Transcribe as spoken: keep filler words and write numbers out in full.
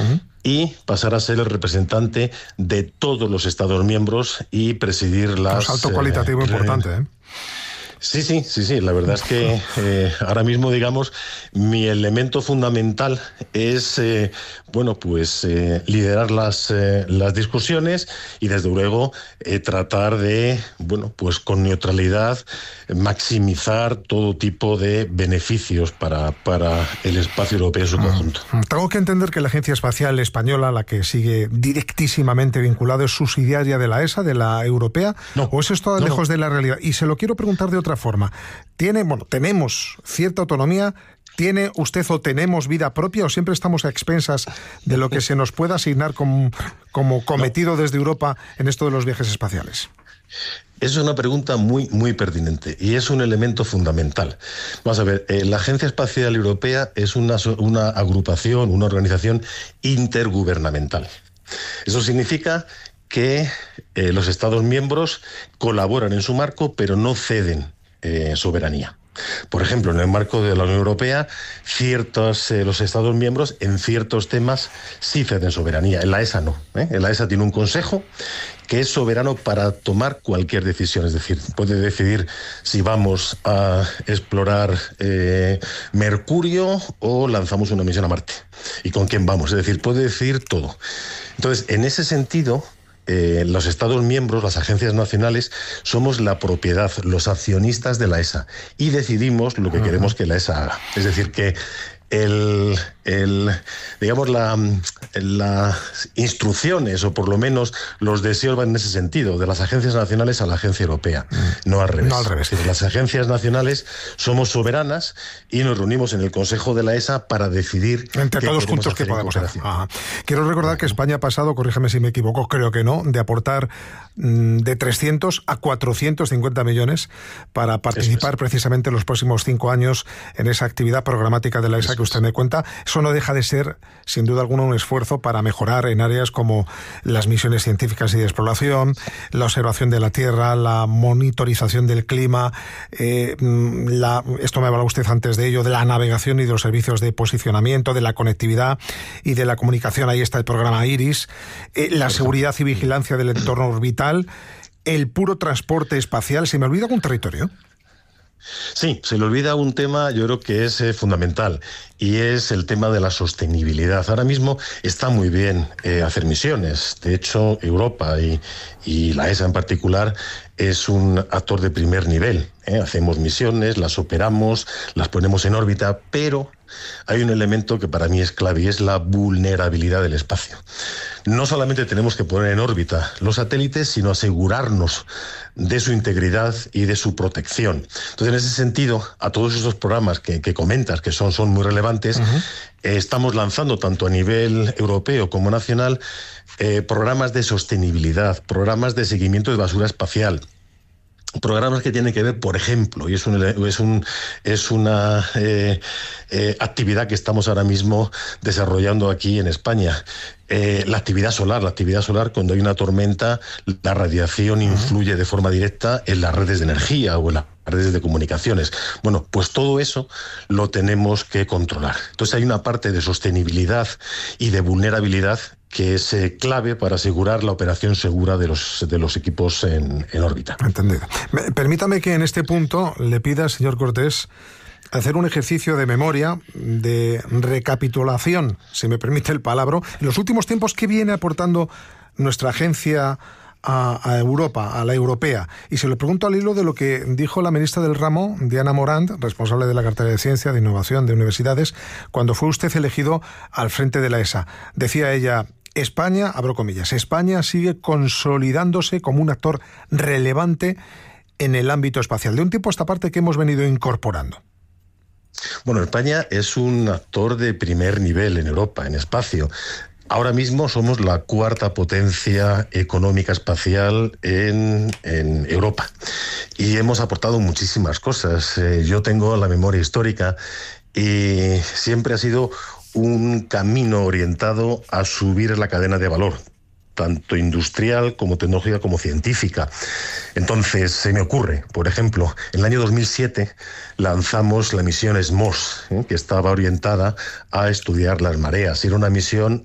Uh-huh. Y pasar a ser el representante de todos los Estados miembros y presidir las... Un salto cualitativo eh, importante, ¿eh? Sí, sí, sí, sí. La verdad es que eh, ahora mismo, digamos, mi elemento fundamental es, eh, bueno, pues eh, liderar las, eh, las discusiones y, desde luego, eh, tratar de, bueno, pues con neutralidad, maximizar todo tipo de beneficios para, para el espacio europeo en su conjunto. Tengo que entender que la Agencia Espacial Española, la que sigue directísimamente vinculada, es subsidiaria de la E S A, de la europea, no, ¿o eso está no, lejos no. de la realidad? Y se lo quiero preguntar de otra forma. ¿Tiene, bueno, tenemos cierta autonomía? ¿Tiene usted o tenemos vida propia o siempre estamos a expensas de lo que se nos pueda asignar como, como cometido no. desde Europa en esto de los viajes espaciales? Es una pregunta muy, muy pertinente y es un elemento fundamental. Vamos a ver, eh, la Agencia Espacial Europea es una, una agrupación, una organización intergubernamental. Eso significa que eh, los Estados miembros colaboran en su marco, pero no ceden eh, soberanía. Por ejemplo, en el marco de la Unión Europea, ciertos eh, los Estados miembros en ciertos temas sí ceden soberanía. En la E S A no. ¿eh? En la E S A tiene un consejo que es soberano para tomar cualquier decisión. Es decir, puede decidir si vamos a explorar eh, Mercurio o lanzamos una misión a Marte. ¿Y con quién vamos? Es decir, puede decidir todo. Entonces, en ese sentido, Eh, los Estados miembros, las agencias nacionales, somos la propiedad, los accionistas de la E S A y decidimos lo que queremos que la E S A haga. Es decir, que el, el digamos la, las instrucciones o por lo menos los deseos van en ese sentido, de las agencias nacionales a la agencia europea, mm. no al revés. No al revés. Es decir, las agencias nacionales somos soberanas y nos reunimos en el Consejo de la E S A para decidir entre todos juntos qué podemos hacer. Ajá. Quiero recordar que España ha pasado, corrígeme si me equivoco, creo que no, de aportar mmm, de trescientos a cuatrocientos cincuenta millones para participar es. precisamente en los próximos cinco años en esa actividad programática de la E S A que usted me cuenta. Eso no deja de ser, sin duda alguna, un esfuerzo para mejorar en áreas como las misiones científicas y de exploración, la observación de la Tierra, la monitorización del clima, eh, la, esto me hablaba usted antes de ello, de la navegación y de los servicios de posicionamiento, de la conectividad y de la comunicación. Ahí está el programa IRIS, eh, la seguridad y vigilancia del entorno orbital, el puro transporte espacial. ¿Se me olvida algún territorio? Sí, se le olvida un tema, yo creo que es eh, fundamental, y es el tema de la sostenibilidad. Ahora mismo está muy bien eh, hacer misiones. De hecho, Europa y, y la E S A en particular es un actor de primer nivel. ¿eh? Hacemos misiones, las operamos, las ponemos en órbita, pero hay un elemento que para mí es clave y es la vulnerabilidad del espacio. No solamente tenemos que poner en órbita los satélites, sino asegurarnos de su integridad y de su protección. Entonces, en ese sentido, a todos esos programas que, que comentas, que son, son muy relevantes, uh-huh. eh, estamos lanzando tanto a nivel europeo como nacional eh, programas de sostenibilidad, programas de seguimiento de basura espacial, programas que tienen que ver, por ejemplo, y es, un, es, un, es una eh, eh, actividad que estamos ahora mismo desarrollando aquí en España, eh, la actividad solar. La actividad solar, cuando hay una tormenta, la radiación influye de forma directa en las redes de energía o en las redes de comunicaciones. Bueno, pues todo eso lo tenemos que controlar. Entonces hay una parte de sostenibilidad y de vulnerabilidad que es eh, clave para asegurar la operación segura de los, de los equipos en, en órbita. Entendido. Me, permítame que en este punto le pida, señor Cortés, hacer un ejercicio de memoria, de recapitulación, si me permite el palabra, en los últimos tiempos, ¿qué viene aportando nuestra agencia a, a Europa, a la europea? Y se lo pregunto al hilo de lo que dijo la ministra del ramo, Diana Morant, responsable de la cartera de Ciencia, de Innovación, de Universidades, cuando fue usted elegido al frente de la E S A. Decía ella: España, abro comillas, España sigue consolidándose como un actor relevante en el ámbito espacial. De un tiempo a esta parte, ¿qué hemos venido incorporando? Bueno, España es un actor de primer nivel en Europa, en espacio. Ahora mismo somos la cuarta potencia económica espacial en, en Europa y hemos aportado muchísimas cosas. Eh, yo tengo la memoria histórica y siempre ha sido un camino orientado a subir la cadena de valor, tanto industrial como tecnológica como científica. Entonces, se me ocurre, por ejemplo, en el año dos mil siete lanzamos la misión SMOS, ¿eh? que estaba orientada a estudiar las mareas. Era una misión